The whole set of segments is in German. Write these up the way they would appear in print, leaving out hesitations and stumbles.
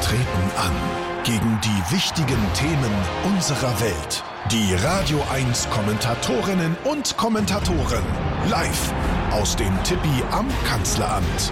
treten an gegen die wichtigen Themen unserer Welt. Die Radio 1 Kommentatorinnen und Kommentatoren live aus dem Tippi am Kanzleramt.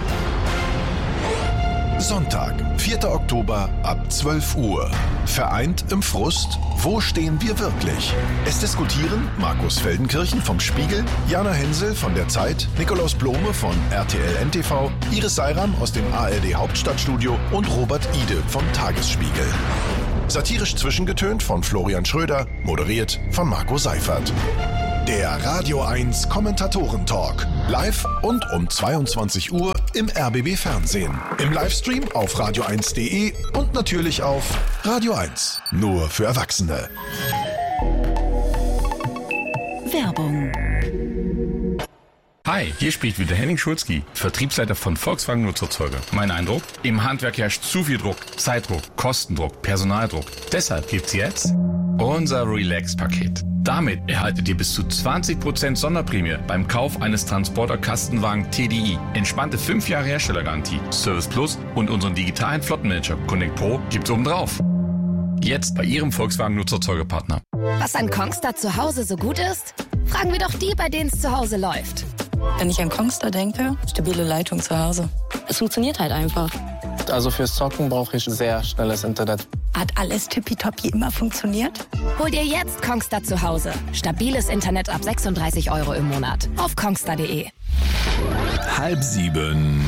Sonntag, 4. Oktober ab 12 Uhr. Vereint im Frust, wo stehen wir wirklich? Es diskutieren Markus Feldenkirchen vom Spiegel, Jana Hensel von der Zeit, Nikolaus Blome von RTL NTV, Iris Seiram aus dem ARD Hauptstadtstudio und Robert Ide vom Tagesspiegel. Satirisch zwischengetönt von Florian Schröder, moderiert von Marco Seifert. Der Radio 1 Kommentatoren-Talk. Live und um 22 Uhr im RBB Fernsehen. Im Livestream auf radio1.de und natürlich auf Radio 1. Nur für Erwachsene. Werbung. Hi, hier spricht wieder Henning Schulzki, Vertriebsleiter von Volkswagen Nutzerzeuger. Mein Eindruck? Im Handwerk herrscht zu viel Druck, Zeitdruck, Kostendruck, Personaldruck. Deshalb gibt's jetzt unser Relax-Paket. Damit erhaltet ihr bis zu 20% Sonderprämie beim Kauf eines Transporter-Kastenwagen TDI. Entspannte 5 Jahre Herstellergarantie, Service Plus und unseren digitalen Flottenmanager Connect Pro gibt's obendrauf. Jetzt bei Ihrem Volkswagen Nutzerzeugerpartner. Was an Kongstar zu Hause so gut ist? Fragen wir doch die, bei denen es zu Hause läuft. Wenn ich an Kongstar denke, stabile Leitung zu Hause. Es funktioniert halt einfach. Also fürs Zocken brauche ich sehr schnelles Internet. Hat alles tippitoppi immer funktioniert? Hol dir jetzt Kongstar zu Hause. Stabiles Internet ab 36 € im Monat. Auf kongstar.de. 6:30.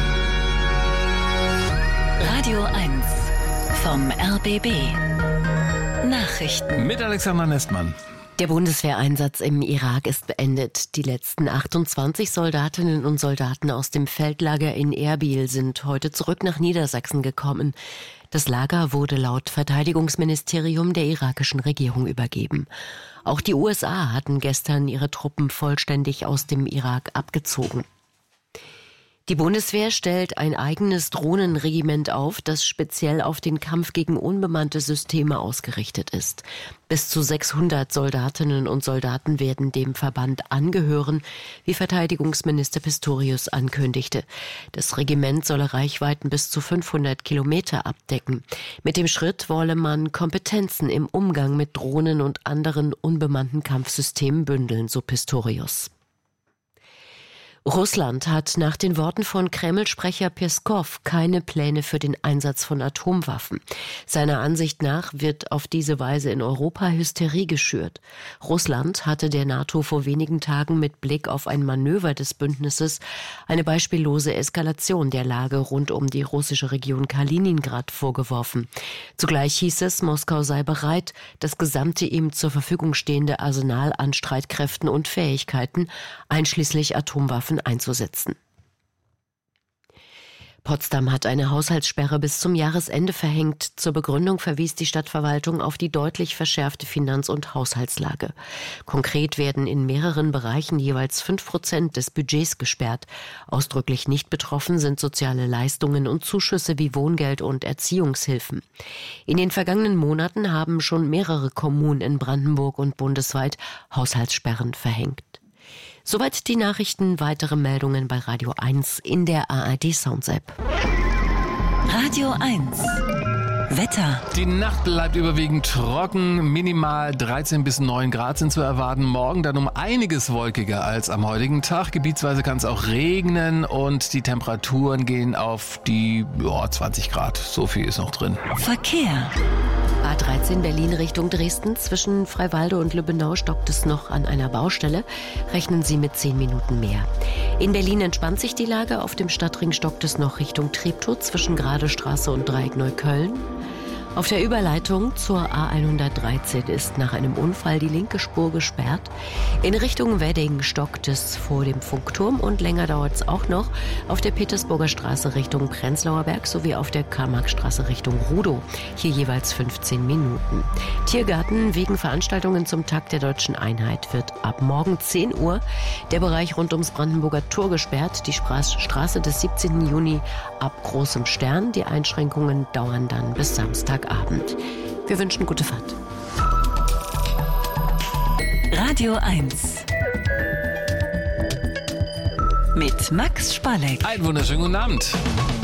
Radio 1 vom RBB. Nachrichten. Mit Alexander Nestmann. Der Bundeswehreinsatz im Irak ist beendet. Die letzten 28 Soldatinnen und Soldaten aus dem Feldlager in Erbil sind heute zurück nach Niedersachsen gekommen. Das Lager wurde laut Verteidigungsministerium der irakischen Regierung übergeben. Auch die USA hatten gestern ihre Truppen vollständig aus dem Irak abgezogen. Die Bundeswehr stellt ein eigenes Drohnenregiment auf, das speziell auf den Kampf gegen unbemannte Systeme ausgerichtet ist. Bis zu 600 Soldatinnen und Soldaten werden dem Verband angehören, wie Verteidigungsminister Pistorius ankündigte. Das Regiment solle Reichweiten bis zu 500 Kilometer abdecken. Mit dem Schritt wolle man Kompetenzen im Umgang mit Drohnen und anderen unbemannten Kampfsystemen bündeln, so Pistorius. Russland hat nach den Worten von Kreml-Sprecher Peskow keine Pläne für den Einsatz von Atomwaffen. Seiner Ansicht nach wird auf diese Weise in Europa Hysterie geschürt. Russland hatte der NATO vor wenigen Tagen mit Blick auf ein Manöver des Bündnisses eine beispiellose Eskalation der Lage rund um die russische Region Kaliningrad vorgeworfen. Zugleich hieß es, Moskau sei bereit, das gesamte ihm zur Verfügung stehende Arsenal an Streitkräften und Fähigkeiten, einschließlich Atomwaffen, einzusetzen. Potsdam hat eine Haushaltssperre bis zum Jahresende verhängt. Zur Begründung verwies die Stadtverwaltung auf die deutlich verschärfte Finanz- und Haushaltslage. Konkret werden in mehreren Bereichen jeweils 5% des Budgets gesperrt. Ausdrücklich nicht betroffen sind soziale Leistungen und Zuschüsse wie Wohngeld und Erziehungshilfen. In den vergangenen Monaten haben schon mehrere Kommunen in Brandenburg und bundesweit Haushaltssperren verhängt. Soweit die Nachrichten, weitere Meldungen bei Radio 1 in der ARD Sounds App. Radio 1. Wetter. Die Nacht bleibt überwiegend trocken, minimal 13 bis 9 Grad sind zu erwarten. Morgen dann um einiges wolkiger als am heutigen Tag. Gebietsweise kann es auch regnen und die Temperaturen gehen auf die 20 Grad. So viel ist noch drin. Verkehr. A13 Berlin Richtung Dresden. Zwischen Freiwalde und Lübbenau stockt es noch an einer Baustelle. Rechnen Sie mit 10 Minuten mehr. In Berlin entspannt sich die Lage. Auf dem Stadtring stockt es noch Richtung Treptow zwischen Gradestraße und Dreieck Neukölln. Auf der Überleitung zur A113 ist nach einem Unfall die linke Spur gesperrt. In Richtung Wedding stockt es vor dem Funkturm und länger dauert es auch noch auf der Petersburger Straße Richtung Prenzlauer Berg sowie auf der Karl-Marx-Straße Richtung Rudow. Hier jeweils 15 Minuten. Tiergarten wegen Veranstaltungen zum Tag der Deutschen Einheit wird ab morgen 10 Uhr der Bereich rund ums Brandenburger Tor gesperrt. Die Straße des 17. Juni ab Großem Stern. Die Einschränkungen dauern dann bis Samstagabend. Wir wünschen gute Fahrt. Radio 1 mit Max Spalleck. Einen wunderschönen guten Abend.